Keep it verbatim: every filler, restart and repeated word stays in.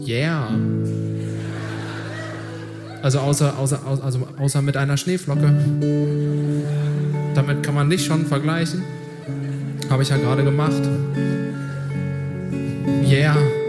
Yeah. Also außer, außer, also außer mit einer Schneeflocke. Damit kann man nicht schon vergleichen. Habe ich ja gerade gemacht. Yeah.